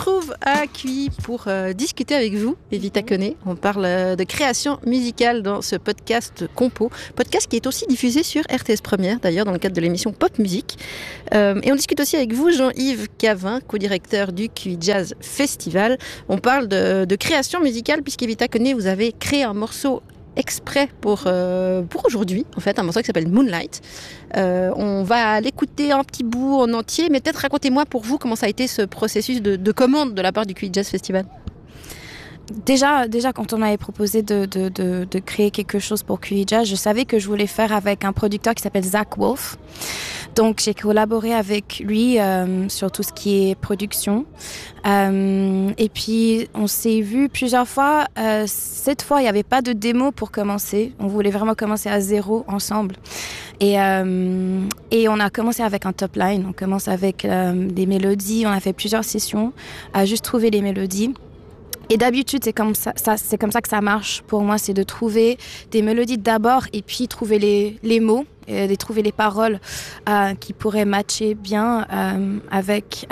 retrouve à QI pour discuter avec vous, Evita Koné. On parle de création musicale dans ce podcast Compo, podcast qui est aussi diffusé sur RTS Première, d'ailleurs, dans le cadre de l'émission Pop Musique. Et on discute aussi avec vous, Jean-Yves Cavin, co-directeur du QI Jazz Festival. On parle de création musicale, puisqu'Evita Koné, vous avez créé un morceau exprès pour aujourd'hui, en fait, un morceau qui s'appelle Moonlight. On va l'écouter un petit bout en entier, mais peut-être racontez-moi pour vous comment ça a été ce processus de commande de la part du QI Jazz Festival. Déjà, quand on m'avait proposé de créer quelque chose pour QI Jazz, je savais que je voulais faire avec un producteur qui s'appelle Zach Wolf. Donc, j'ai collaboré avec lui sur tout ce qui est production. Et puis, on s'est vu plusieurs fois. Cette fois, il n'y avait pas de démo pour commencer. On voulait vraiment commencer à zéro ensemble. Et on a commencé avec un top line. On commence avec des mélodies. On a fait plusieurs sessions à juste trouver les mélodies. Et d'habitude, c'est comme ça que ça marche pour moi, c'est de trouver des mélodies d'abord et puis trouver les mots, et trouver les paroles qui pourraient matcher bien avec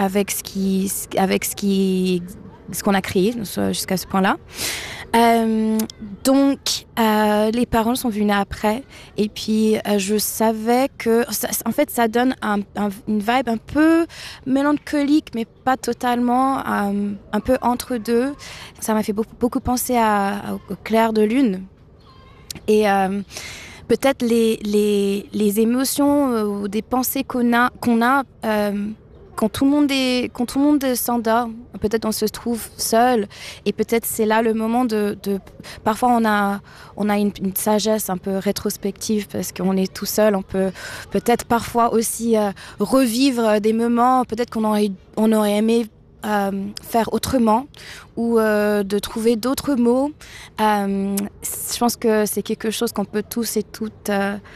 ce qu'on a créé jusqu'à ce point-là. Donc, les paroles sont venues après. Et puis, je savais que, en fait, ça donne une vibe un peu mélancolique, mais pas totalement, un peu entre deux. Ça m'a fait beaucoup penser au clair de lune. Et peut-être les émotions ou des pensées qu'on a quand tout le monde s'endort, peut-être on se trouve seul et peut-être c'est là le moment de parfois on a une sagesse un peu rétrospective parce qu'on est tout seul, on peut peut-être parfois aussi revivre des moments peut-être qu'on aurait aimé faire autrement ou de trouver d'autres mots. Je pense que c'est quelque chose qu'on peut tous et toutes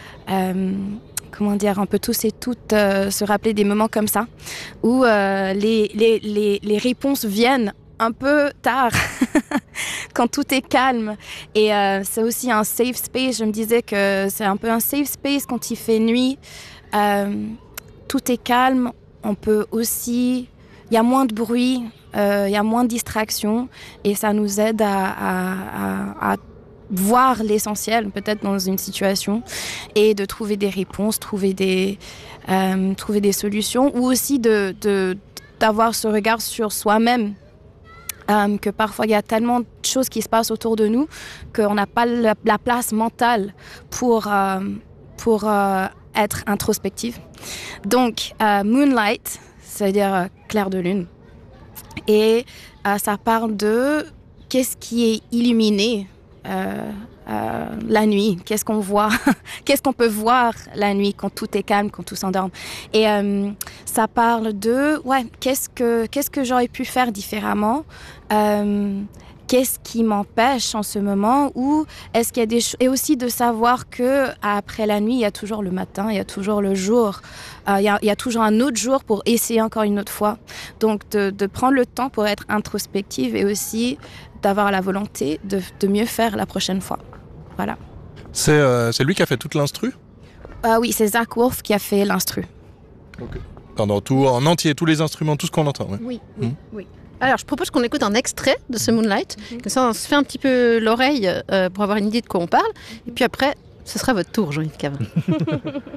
on peut tous et toutes se rappeler des moments comme ça où les réponses viennent un peu tard quand tout est calme et c'est aussi un safe space. Je me disais que c'est un peu un safe space quand il fait nuit, tout est calme, on peut aussi, il y a moins de bruit, il y a moins de distractions et ça nous aide à voir l'essentiel peut-être dans une situation et de trouver des réponses, trouver des solutions ou aussi d'avoir ce regard sur soi-même que parfois il y a tellement de choses qui se passent autour de nous qu'on n'a pas la place mentale pour être introspective. Donc Moonlight, c'est-à-dire clair de lune, et ça parle de qu'est-ce qui est illuminé la nuit, qu'est-ce qu'on voit, qu'est-ce qu'on peut voir la nuit quand tout est calme, quand tout s'endorme. Et ça parle de qu'est-ce que j'aurais pu faire différemment, qu'est-ce qui m'empêche en ce moment, ou est-ce qu'il y a des choses, et aussi de savoir que après la nuit il y a toujours le matin, il y a toujours le jour, il y a toujours un autre jour pour essayer encore une autre fois. Donc de prendre le temps pour être introspective et aussi d'avoir la volonté de mieux faire la prochaine fois. Voilà. C'est lui qui a fait toute l'instru ? Oui, c'est Zach Wolf qui a fait l'instru. Okay. Pendant tout, en entier, tous les instruments, tout ce qu'on entend. Ouais. Oui. Alors, je propose qu'on écoute un extrait de ce Moonlight. Comme ça, on se fait un petit peu l'oreille pour avoir une idée de quoi on parle. Et puis après, ce sera votre tour, Jean-Yves Cavin.